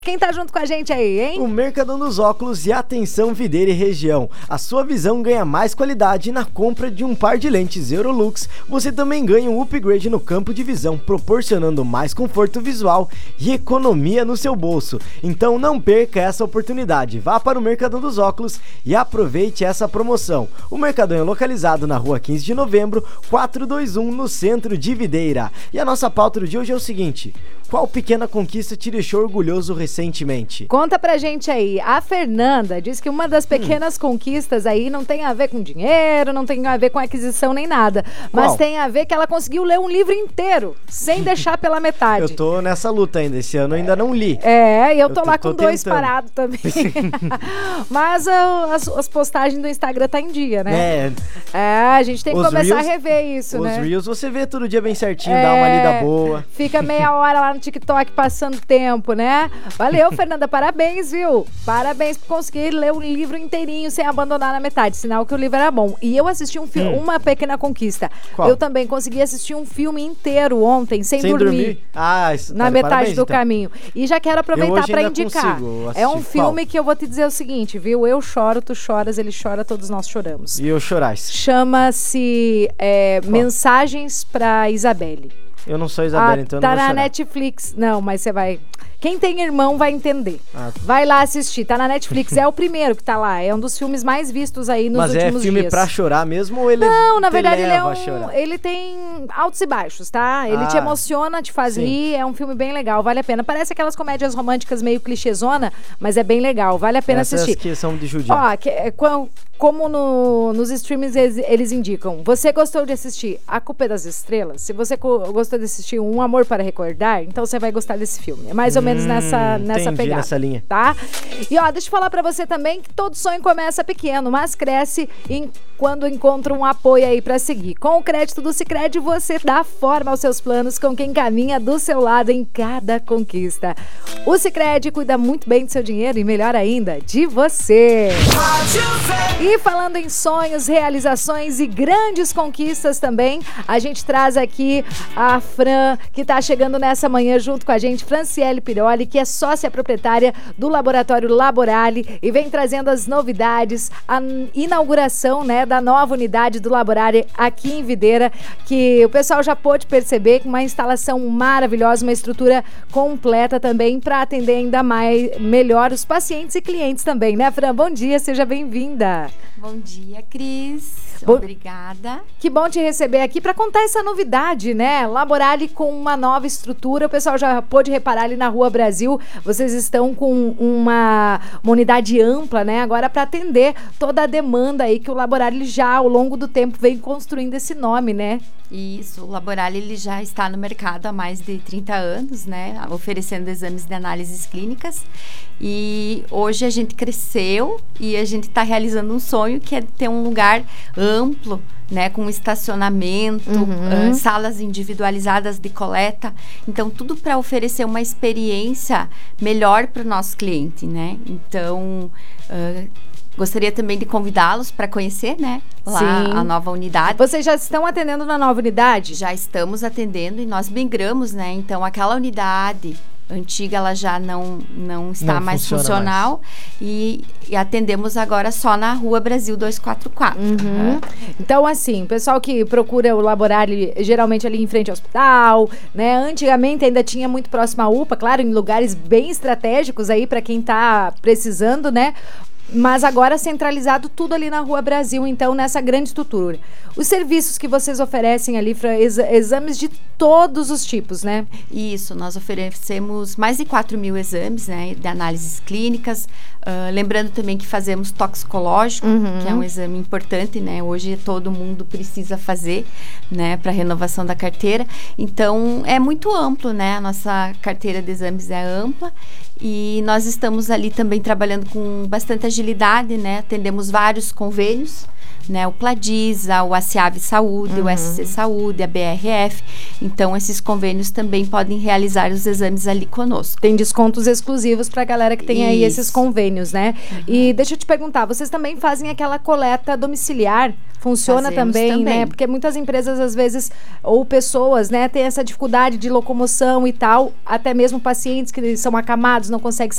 Quem tá junto com a gente aí, hein? O Mercadão dos Óculos e Atenção Videira e Região. A sua visão ganha mais qualidade na compra de um par de lentes Eurolux. Você também ganha um upgrade no campo de visão, proporcionando mais conforto visual e economia no seu bolso. Então não perca essa oportunidade. Vá para o Mercadão dos Óculos e aproveite essa promoção. O Mercadão é localizado na rua 15 de novembro, 421, no centro de Videira. E a nossa pauta de hoje é o seguinte: qual pequena conquista te deixou orgulhoso recentemente? Conta pra gente aí. A Fernanda diz que uma das pequenas conquistas aí não tem a ver com dinheiro, não tem a ver com aquisição nem nada. Mas Qual? tem a ver que ela conseguiu ler um livro inteiro, sem deixar pela metade. Eu tô nessa luta ainda, esse ano eu ainda não li. É, e eu tô lá com tô dois tentando. parados também. Mas as postagens do Instagram tá em dia, né? A gente tem que Os começar Reels- a rever isso, Os né? Reels você vê todo dia bem certinho, dá uma lida boa. Fica meia hora lá no TikTok passando tempo, né? Valeu, Fernanda, parabéns, viu? Parabéns por conseguir ler o livro inteirinho sem abandonar na metade, sinal que o livro era bom. E eu assisti um filme, uma pequena conquista. Qual? Eu também consegui assistir um filme inteiro ontem, sem dormir. Ah, isso Na tá, metade parabéns, do então. caminho. E já quero aproveitar hoje pra ainda indicar. consigo assistir. É um filme Qual? que eu vou te dizer o seguinte, viu? Eu choro, tu choras, ele chora, todos nós choramos. E eu chorais. Chama-se Mensagens pra Isabelle. Eu não sou Isabela, então eu não Tá vou na chorar. Netflix. Não, mas você vai... Quem tem irmão vai entender. Ah, tá. Vai lá assistir. Tá na Netflix. É o primeiro que tá lá. É um dos filmes mais vistos aí nos Mas últimos é filme dias. pra chorar mesmo ou ele Não, na te verdade ele leva a chorar? ele tem altos e baixos, tá? Ele te Ah, emociona, te faz sim. rir, é um filme bem legal, vale a pena. Parece aquelas comédias românticas meio clichêzona, mas é bem legal, vale a pena Essas assistir. que são de judiar. Ó, como nos streams eles indicam, você gostou de assistir A Culpa é das Estrelas? Se você gostou de assistir Um Amor para Recordar, então você vai gostar desse filme. É mais ou menos nessa entendi, pegada. nessa linha. Tá? E ó, deixa eu falar pra você também que todo sonho começa pequeno, mas cresce quando encontra um apoio aí pra seguir. Com o crédito do Sicredi, você dá forma aos seus planos com quem caminha do seu lado em cada conquista. O Sicredi cuida muito bem do seu dinheiro e, melhor ainda, de você. E falando em sonhos, realizações e grandes conquistas também, a gente traz aqui a Fran, que tá chegando nessa manhã junto com a gente, Franciele Piroli, que é sócia proprietária do Laboratório Laborale e vem trazendo as novidades, a inauguração, né, da nova unidade do Laborale aqui em Videira, que o pessoal já pôde perceber, com uma instalação maravilhosa, uma estrutura completa também para atender ainda melhor os pacientes e clientes também, né, Fran? Bom dia, seja bem-vinda. Bom dia, Cris. Bom- Obrigada. Que bom te receber aqui para contar essa novidade, né? Laborale com uma nova estrutura. O pessoal já pôde reparar ali na Rua Brasil. Vocês estão com uma unidade ampla, né? Agora para atender toda a demanda aí que o Laborale já ao longo do tempo vem construindo esse nome, né? Isso, o Laborale ele já está no mercado há mais de 30 anos, né? Oferecendo exames de análises clínicas. E hoje a gente cresceu e a gente está realizando um sonho que é ter um lugar amplo, né, com estacionamento, salas individualizadas de coleta. Então, tudo para oferecer uma experiência melhor para o nosso cliente, né? Então, gostaria também de convidá-los para conhecer, né, lá Sim. a nova unidade. Vocês já estão atendendo na nova unidade? Já estamos atendendo e nós migramos, né? Então, aquela unidade antiga, ela já não está Não mais funciona funcional e atendemos agora só na Rua Brasil 244. Então, assim, o pessoal que procura o Laborale geralmente ali em frente ao hospital, né? Antigamente ainda tinha muito próximo à UPA, claro, em lugares bem estratégicos aí para quem tá precisando, né? Mas agora centralizado tudo ali na Rua Brasil, então, nessa grande estrutura. Os serviços que vocês oferecem ali, exames de todos os tipos, né? Isso, nós oferecemos mais de 4.000 exames, né, de análises clínicas. Lembrando também que fazemos toxicológico, que é um exame importante, né? Hoje todo mundo precisa fazer, né, para renovação da carteira. Então, é muito amplo, né? A nossa carteira de exames é ampla e nós estamos ali também trabalhando com bastante agilidade, né? Atendemos vários convênios, né? O Pladisa, o ACIAV Saúde, o SC Saúde, a BRF. Então, esses convênios também podem realizar os exames ali conosco. Tem descontos exclusivos para a galera que tem aí esses convênios, né? E deixa eu te perguntar, vocês também fazem aquela coleta domiciliar? Funciona também, né? Porque muitas empresas, às vezes, ou pessoas, né, têm essa dificuldade de locomoção e tal, até mesmo pacientes que são acamados, não conseguem